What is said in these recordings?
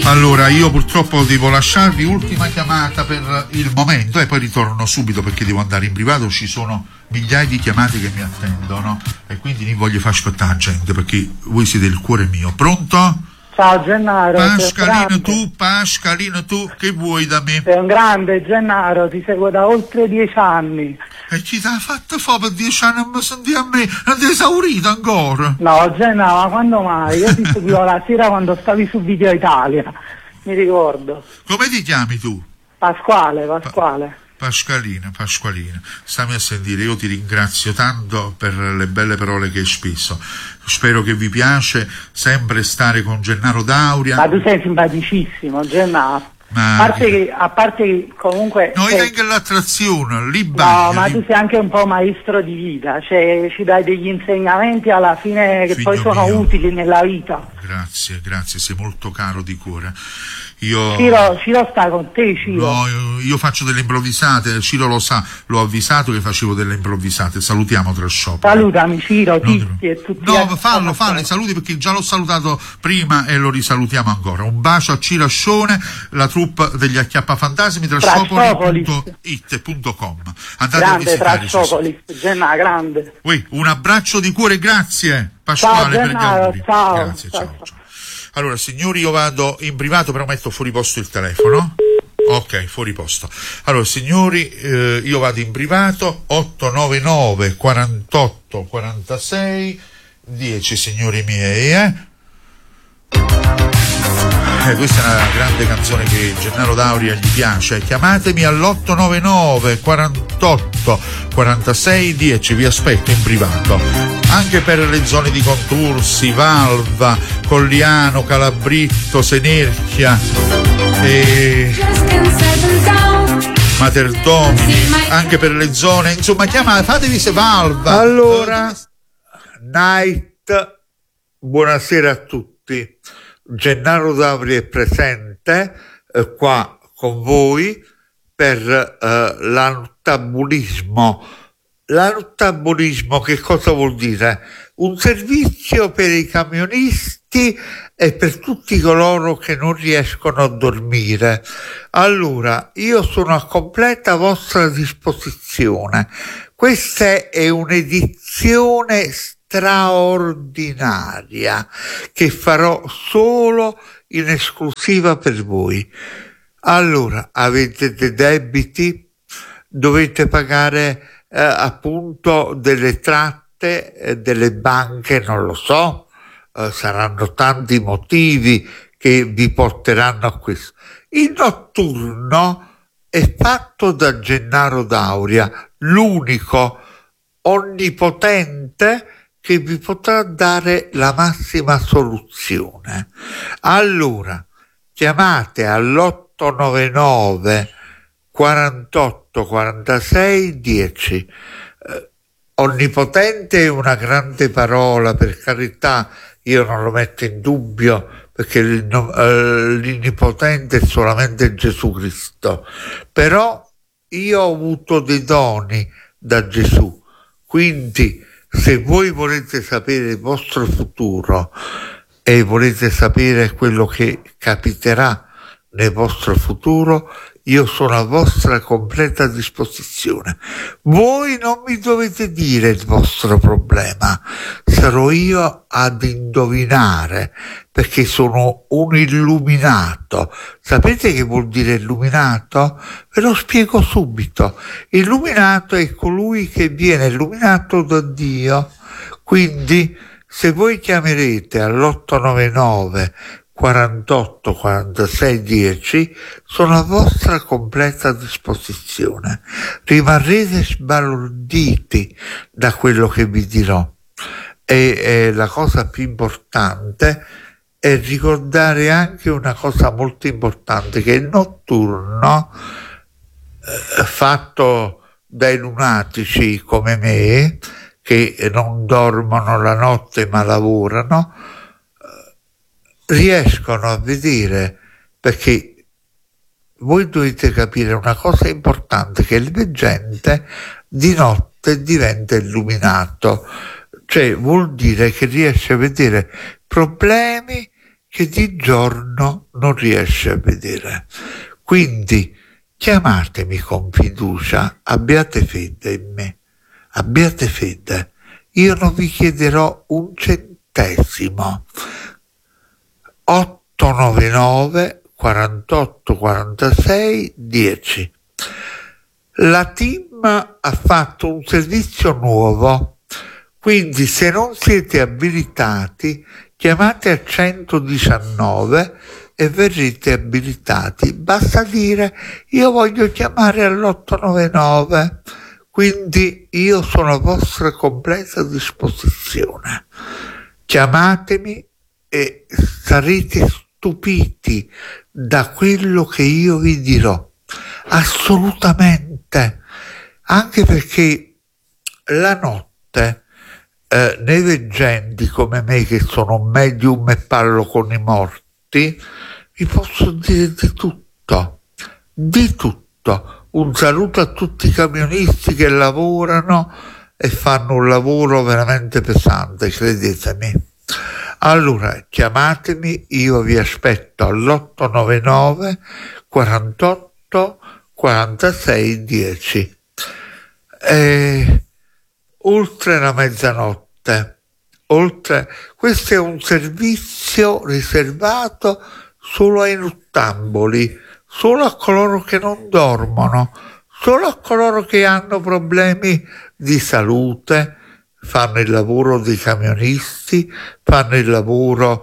Allora, io purtroppo devo lasciarvi, ultima chiamata per il momento e poi ritorno subito perché devo andare in privato, ci sono migliaia di chiamate che mi attendono e quindi non voglio far aspettare la gente perché voi siete il cuore mio. Pronto? Ciao Gennaro. Pascalino, tu che vuoi da me? Sei un grande Gennaro, ti seguo da oltre 10 anni. E ci t'ha fatto fa per 10 anni, non mi senti a me, non ti hai esaurito ancora? No Gennaro, ma quando mai? Io ti seguivo la sera quando stavi su Video Italia, mi ricordo. Come ti chiami tu? Pasquale. Pasqualino, stammi a sentire, io ti ringrazio tanto per le belle parole che hai speso. Spero che vi piace sempre stare con Gennaro Dauria. Ma tu sei simpaticissimo, Gennaro. A parte che comunque... Noi tengo l'attrazione, No, ma tu sei anche un po' maestro di vita, cioè ci dai degli insegnamenti alla fine che poi sono utili nella vita. Grazie, sei molto caro di cuore. Ciro sta con te, Ciro. No, io faccio delle improvvisate, Ciro lo sa, l'ho avvisato che facevo delle improvvisate. Salutiamo tra shop. Salutami Ciro, Titti e tutti. No, fallo, i saluti perché già l'ho salutato prima e lo risalutiamo ancora. Un bacio a Ciro Ascione, la troupe degli Acchiappafantasmi, trasciopoli.it.com. Andate a visitare. Genna, grande. Un abbraccio di cuore, grazie Pasquale per gli auguri. Grazie, ciao. Allora, signori, io vado in privato, però metto fuori posto il telefono. Ok, fuori posto. Allora, signori, io vado in privato, 899 48 46 10, signori miei, questa è una grande canzone che Gennaro Dauria gli piace. Chiamatemi all'899 48 46 10, vi aspetto in privato anche per le zone di Contursi, Valva, Colliano, Calabritto, Senerchia e Materdomini, anche per le zone, insomma, fatevi se Valva. Allora, Night, buonasera a tutti. Gennaro Dauria è presente qua con voi per l'antabulismo. L'antabulismo che cosa vuol dire? Un servizio per i camionisti e per tutti coloro che non riescono a dormire. Allora, io sono a completa vostra disposizione. Questa è un'edizione straordinaria che farò solo in esclusiva per voi. Allora, avete dei debiti, dovete pagare appunto delle tratte delle banche, non lo so, saranno tanti motivi che vi porteranno a questo. Il notturno è fatto da Gennaro Dauria, l'unico onnipotente che vi potrà dare la massima soluzione. Allora, chiamate all'899 48 46 10. Onnipotente è una grande parola, per carità, io non lo metto in dubbio, perché l'Innipotente è solamente Gesù Cristo. Però io ho avuto dei doni da Gesù, quindi se voi volete sapere il vostro futuro e volete sapere quello che capiterà nel vostro futuro, io sono a vostra completa disposizione. Voi non mi dovete dire il vostro problema, sarò io ad indovinare, perché sono un illuminato. Sapete che vuol dire illuminato? Ve lo spiego subito. Illuminato è colui che viene illuminato da Dio. Quindi, se voi chiamerete all'899 48 46 10, sono a vostra completa disposizione. Rimarrete sbalorditi da quello che vi dirò. E la cosa più importante è ricordare anche una cosa molto importante, che il notturno fatto dai lunatici come me, che non dormono la notte ma lavorano, riescono a vedere, perché voi dovete capire una cosa importante, che il veggente di notte diventa illuminato, cioè vuol dire che riesce a vedere problemi che di giorno non riesce a vedere. Quindi chiamatemi con fiducia, abbiate fede in me, abbiate fede. Io non vi chiederò un centesimo. 899 48 46 10. La team ha fatto un servizio nuovo, quindi se non siete abilitati chiamate a 119 e verrete abilitati. Basta dire io voglio chiamare all'899, quindi io sono a vostra completa disposizione. Chiamatemi e sarete stupiti da quello che io vi dirò. Assolutamente, anche perché la notte nei veggenti come me, che sono un medium e parlo con i morti, vi posso dire di tutto, di tutto. Un saluto a tutti i camionisti che lavorano e fanno un lavoro veramente pesante, credetemi. Allora chiamatemi, io vi aspetto all'899 48 46 10. Oltre la mezzanotte, questo è un servizio riservato solo ai nottamboli, solo a coloro che non dormono, solo a coloro che hanno problemi di salute, fanno il lavoro dei camionisti, fanno il lavoro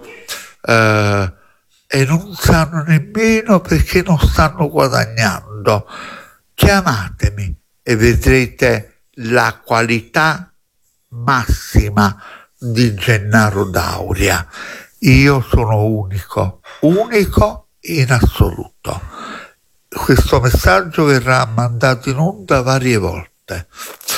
e non sanno nemmeno perché non stanno guadagnando. Chiamatemi e vedrete la qualità massima di Gennaro Dauria. Io sono unico in assoluto. Questo messaggio verrà mandato in onda varie volte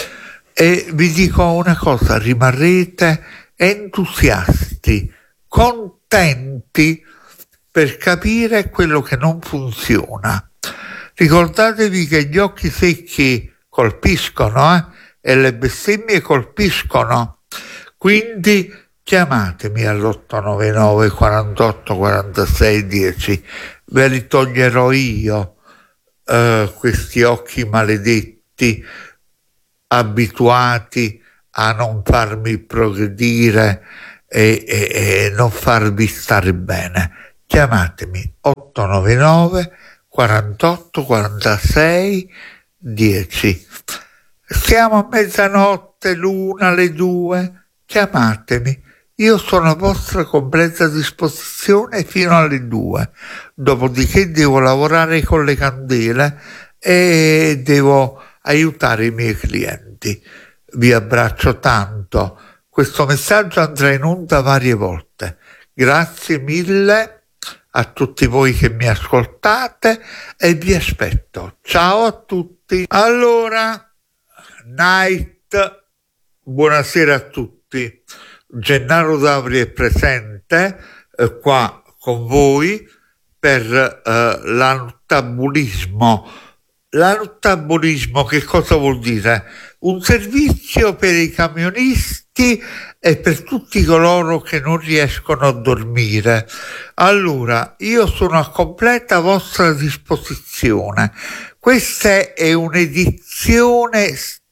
e vi dico una cosa: rimarrete entusiasti, contenti per capire quello che non funziona. Ricordatevi che gli occhi secchi colpiscono e le bestemmie colpiscono, quindi chiamatemi all'899 48 46 10, ve li toglierò io questi occhi maledetti abituati a non farmi progredire e non farvi stare bene. Chiamatemi 899 48 46 10. Siamo a mezzanotte, l'una, le 2, chiamatemi. Io sono a vostra completa disposizione fino alle 2, dopodiché devo lavorare con le candele e devo aiutare i miei clienti. Vi abbraccio tanto. Questo messaggio andrà in onda varie volte. Grazie mille a tutti voi che mi ascoltate e vi aspetto. Ciao a tutti. Allora, night, buonasera a tutti. Gennaro Dauria è presente qua con voi per l'anottambulismo. L'anottambulismo che cosa vuol dire? Un servizio per i camionisti e per tutti coloro che non riescono a dormire. Allora, io sono a completa vostra disposizione. Questa è un'edizione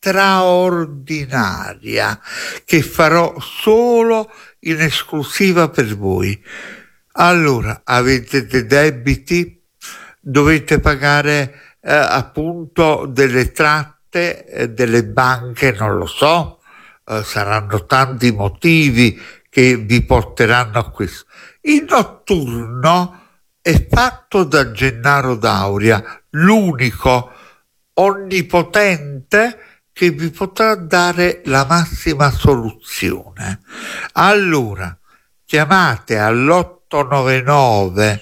straordinaria che farò solo in esclusiva per voi. Allora, avete dei debiti? Dovete pagare appunto delle tratte delle banche, non lo so, saranno tanti motivi che vi porteranno a questo. Il notturno è fatto da Gennaro Dauria, l'unico onnipotente che vi potrà dare la massima soluzione. Allora, chiamate all'899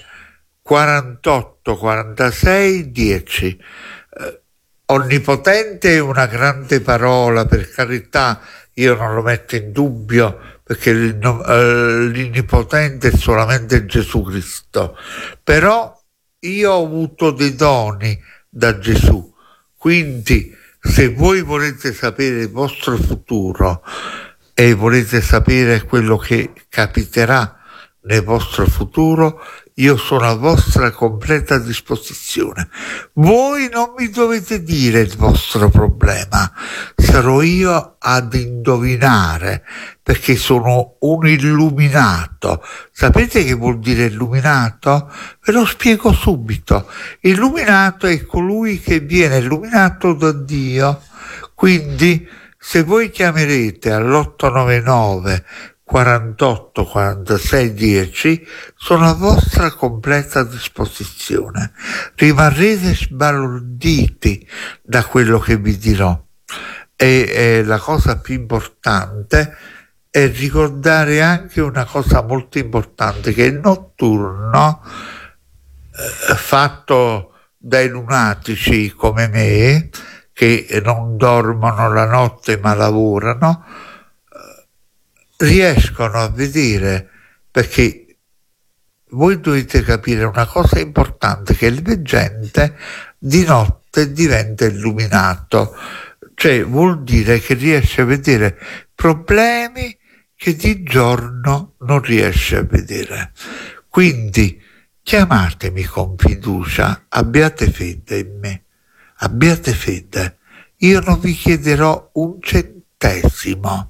48 46 10. Onnipotente è una grande parola, per carità, io non lo metto in dubbio, perché l'Innipotente è solamente Gesù Cristo, però io ho avuto dei doni da Gesù, quindi se voi volete sapere il vostro futuro e volete sapere quello che capiterà nel vostro futuro, io sono a vostra completa disposizione. Voi non mi dovete dire il vostro problema, sarò io ad indovinare, perché sono un illuminato. Sapete che vuol dire illuminato? Ve lo spiego subito. Illuminato è colui che viene illuminato da Dio. Quindi se voi chiamerete all'899 48 46 10, sono a vostra completa disposizione. Rimarrete sbalorditi da quello che vi dirò. E la cosa più importante è ricordare anche una cosa molto importante, che il notturno fatto dai lunatici come me, che non dormono la notte ma lavorano, riescono a vedere, perché voi dovete capire una cosa importante, che il veggente di notte diventa illuminato, cioè vuol dire che riesce a vedere problemi che di giorno non riesce a vedere. Quindi chiamatemi con fiducia, abbiate fede in me, abbiate fede, io non vi chiederò un centesimo.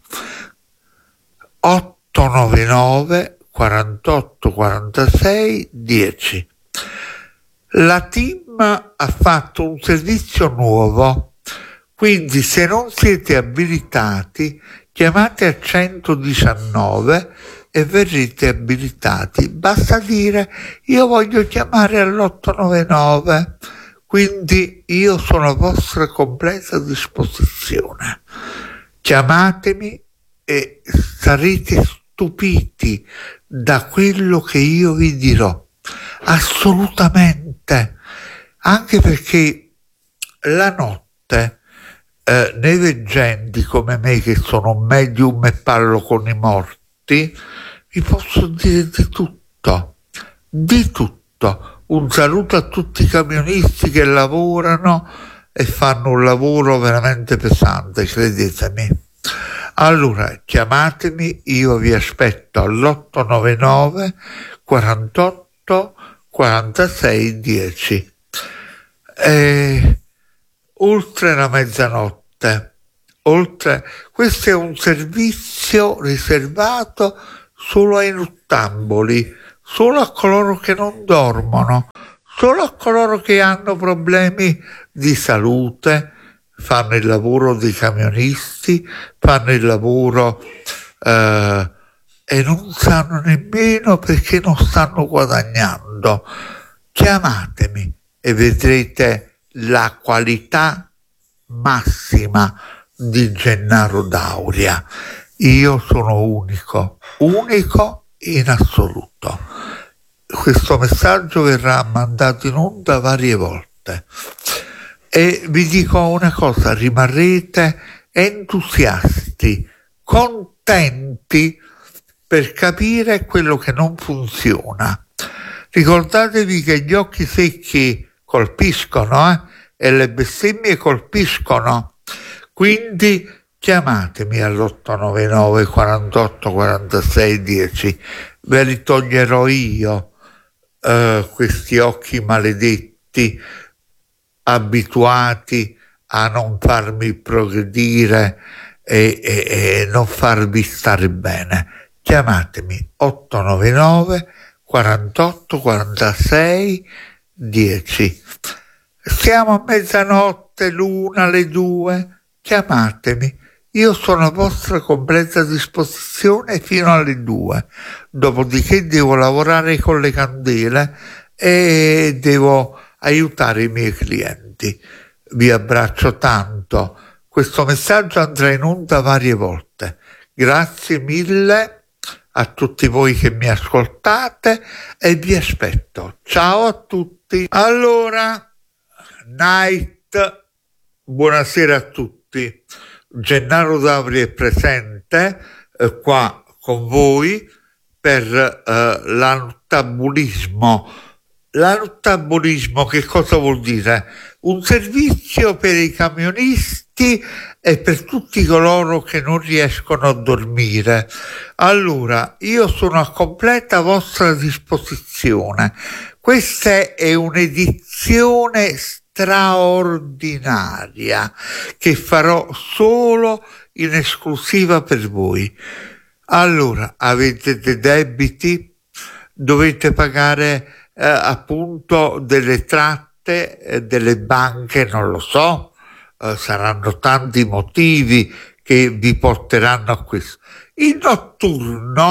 899 48 46 10. La team ha fatto un servizio nuovo, quindi se non siete abilitati chiamate a 119 e verrete abilitati. Basta dire io voglio chiamare all'899, quindi io sono a vostra completa disposizione. Chiamatemi e sarete stupiti da quello che io vi dirò, assolutamente, anche perché la notte nei veggenti come me, che sono medium e parlo con i morti, vi posso dire di tutto, di tutto. Un saluto a tutti i camionisti che lavorano e fanno un lavoro veramente pesante, credetemi. Allora chiamatemi, io vi aspetto all'899 48 46 10. Oltre la mezzanotte, questo è un servizio riservato solo ai nottamboli, solo a coloro che non dormono, solo a coloro che hanno problemi di salute, fanno il lavoro dei camionisti, fanno il lavoro e non sanno nemmeno perché non stanno guadagnando. Chiamatemi e vedrete la qualità massima di Gennaro Dauria. Io sono unico in assoluto. Questo messaggio verrà mandato in onda varie volte. E vi dico una cosa, rimarrete entusiasti, contenti per capire quello che non funziona. Ricordatevi che gli occhi secchi colpiscono, e le bestemmie colpiscono. Quindi chiamatemi all'899 48 46 10, ve li toglierò io, questi occhi maledetti, abituati a non farmi progredire e non farvi stare bene. Chiamatemi 899 48 46 10. Siamo a mezzanotte, l'una, le 2, chiamatemi. Io sono a vostra completa disposizione fino alle 2, dopodiché devo lavorare con le candele e devo aiutare i miei clienti. Vi abbraccio tanto. Questo messaggio andrà in onda varie volte. Grazie mille a tutti voi che mi ascoltate e vi aspetto. Ciao a tutti. Allora, night, buonasera a tutti. Gennaro Dauria è presente qua con voi per l'anottambulismo. L'anottambulismo che cosa vuol dire? Un servizio per i camionisti diritti e per tutti coloro che non riescono a dormire. Allora, io sono a completa vostra disposizione. Questa è un'edizione straordinaria che farò solo in esclusiva per voi. Allora, avete dei debiti? Dovete pagare appunto delle tratte delle banche, non lo so, saranno tanti motivi che vi porteranno a questo. Il notturno